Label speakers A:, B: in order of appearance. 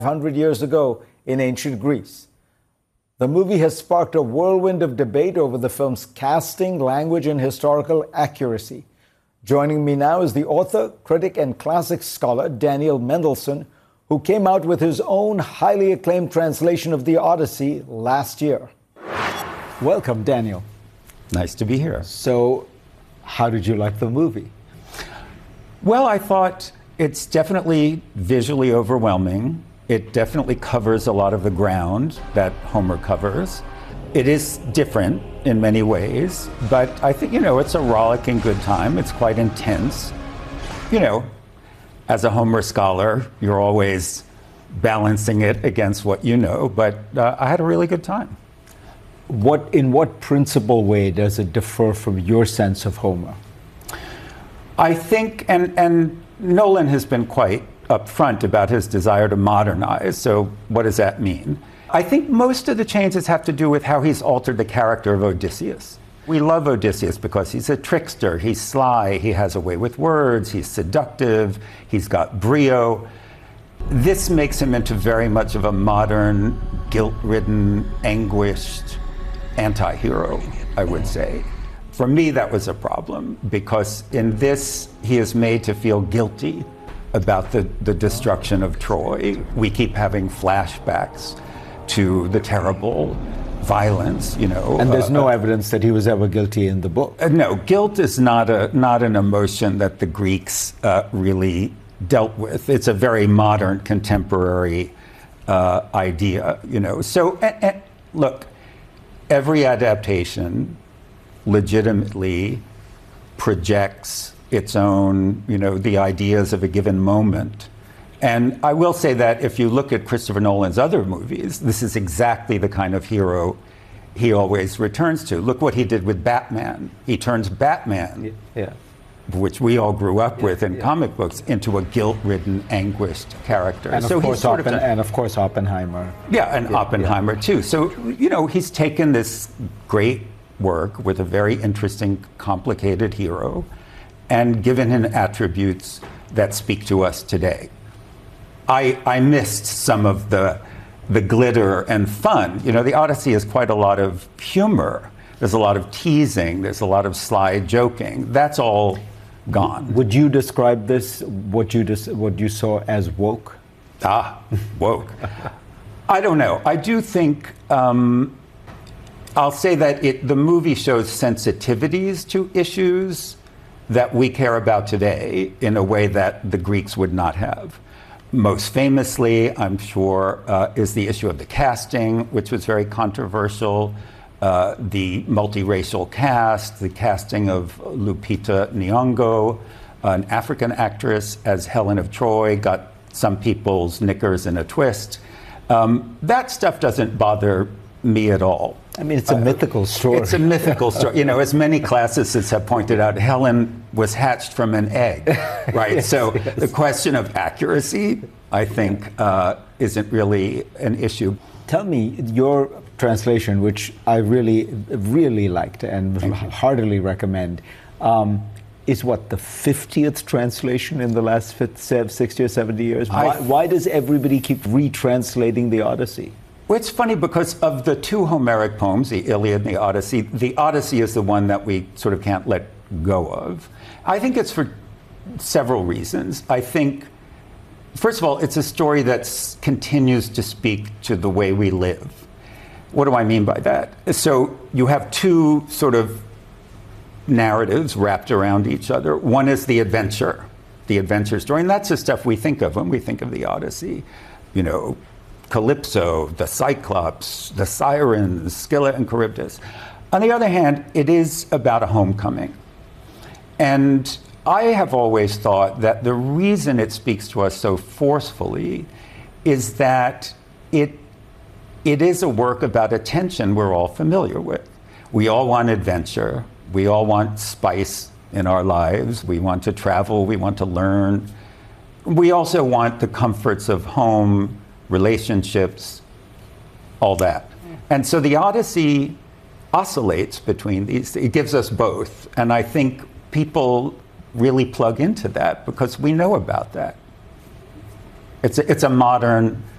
A: 100 years ago in ancient Greece. The movie has sparked a whirlwind of debate over the film's casting, language, and historical accuracy. Joining me now is the author, critic, and classics scholar Daniel Mendelsohn, who came out with his own highly acclaimed translation of the Odyssey last year. Welcome, Daniel.
B: Nice to be here.
A: So, how did you like the movie?
B: Well, I thought it's definitely visually overwhelming. It definitely covers a lot of the ground that Homer covers. It is different in many ways, but I think, it's a rollicking good time. It's quite intense. As a Homer scholar, you're always balancing it against what you know, but I had a really good time.
A: In what principal way does it differ from your sense of Homer?
B: I think, and Nolan has been quite upfront about his desire to modernize, so what does that mean? I think most of the changes have to do with how he's altered the character of Odysseus. We love Odysseus because he's a trickster, he's sly, he has a way with words, he's seductive, he's got brio. This makes him into very much of a modern, guilt-ridden, anguished anti-hero, I would say. For me, that was a problem, because in this, he is made to feel guilty about the destruction of Troy. We keep having flashbacks to the terrible violence, And
A: there's no evidence that he was ever guilty in the book.
B: No, guilt is not an emotion that the Greeks really dealt with. It's a very modern, contemporary idea, So, look, every adaptation legitimately projects its own, the ideas of a given moment. And I will say that if you look at Christopher Nolan's other movies, this is exactly the kind of hero he always returns to. Look what he did with Batman. He turns Batman, which we all grew up with in comic books, into a guilt-ridden, anguished character.
A: And of course Oppenheimer.
B: Yeah, and Oppenheimer too. So, he's taken this great work with a very interesting, complicated hero and given him attributes that speak to us today. I missed some of the glitter and fun. The Odyssey is quite a lot of humor. There's a lot of teasing. There's a lot of sly joking. That's all gone.
A: Would you describe this, what you saw, as woke?
B: Woke. I don't know. I do think, I'll say that the movie shows sensitivities to issues that we care about today in a way that the Greeks would not have. Most famously, I'm sure, is the issue of the casting, which was very controversial, the multiracial cast, the casting of Lupita Nyong'o, an African actress, as Helen of Troy, got some people's knickers in a twist. That stuff doesn't bother me at all.
A: I mean, it's a mythical story.
B: It's a mythical story. As many classicists have pointed out, Helen was hatched from an egg, right?
A: Yes,
B: so
A: yes.
B: The question of accuracy, I think, isn't really an issue.
A: Tell me, your translation, which I really, really liked and heartily recommend, is what, the 50th translation in the last 60 or 70 years? Why does everybody keep retranslating the Odyssey?
B: Well, it's funny because of the two Homeric poems, the Iliad and the Odyssey is the one that we sort of can't let go of. I think it's for several reasons. I think, first of all, it's a story that continues to speak to the way we live. What do I mean by that? So you have two sort of narratives wrapped around each other. One is the adventure story, and that's the stuff we think of when we think of the Odyssey. Calypso, the Cyclops, the Sirens, Scylla and Charybdis. On the other hand, it is about a homecoming. And I have always thought that the reason it speaks to us so forcefully is that it is a work about a tension we're all familiar with. We all want adventure. We all want spice in our lives. We want to travel. We want to learn. We also want the comforts of home, relationships, all that. And so the Odyssey oscillates between these. It gives us both. And I think people really plug into that because we know about that. It's a modern